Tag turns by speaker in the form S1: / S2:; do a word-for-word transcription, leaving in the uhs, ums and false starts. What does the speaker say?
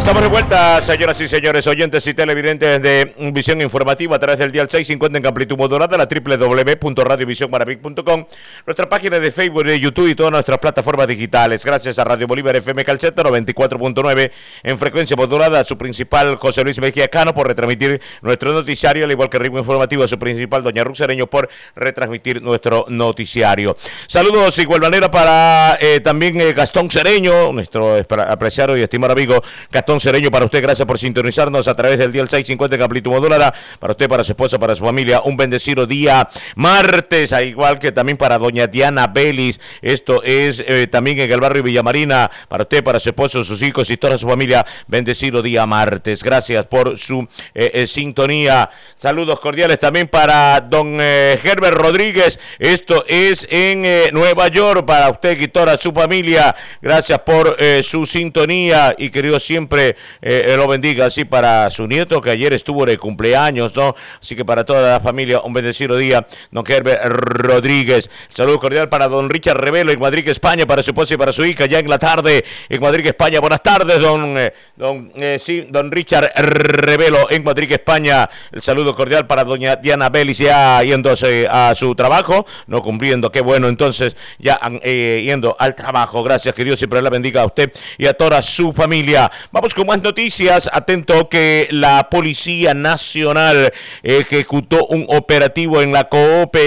S1: Estamos de vuelta, señoras y señores, oyentes y televidentes de Visión Informativa a través del dial seiscientos cincuenta en amplitud modulada, la doble u doble u doble u punto radio visión maravic punto com, nuestra página de Facebook, de YouTube y todas nuestras plataformas digitales. Gracias a Radio Bolívar F M Calceta noventa y cuatro punto nueve en frecuencia modulada, su principal José Luis Mejía Cano por retransmitir nuestro noticiario, al igual que Ritmo Informativo, su principal Doña Ruth Cereño por retransmitir nuestro noticiario. Saludos de igual manera para eh, también eh, Gastón Cereño, nuestro apreciado y estimado amigo Gastón Cereño, para usted, gracias por sintonizarnos a través del dial seiscientos cincuenta en amplitud modulada, para usted, para su esposa, para su familia, un bendecido día martes, al igual que también para doña Diana Belis, esto es eh, también en el barrio Villamarina, para usted, para su esposo, sus hijos y toda su familia, bendecido día martes, gracias por su eh, eh, sintonía. Saludos cordiales también para don eh, Herbert Rodríguez, esto es en eh, Nueva York, para usted y toda su familia, gracias por eh, su sintonía y que Dios siempre eh, lo bendiga, así para su nieto que ayer estuvo de cumpleaños, ¿no? Así que para toda la familia un bendecido día, don Herbert Rodríguez. Saludo cordial para don Richard Revelo en Madrid, España, para su esposa y para su hija ya en la tarde en Madrid, España. Buenas tardes, don eh, don eh, sí, don Richard Revelo en Madrid, España. El saludo cordial para doña Diana Belis ya yéndose a su trabajo, no cumpliendo, qué bueno, entonces ya eh, yendo al trabajo. Gracias, que Dios siempre la bendiga a usted y a toda su familia. Vamos con más noticias. Atento que la Policía Nacional ejecutó un operativo en la Coope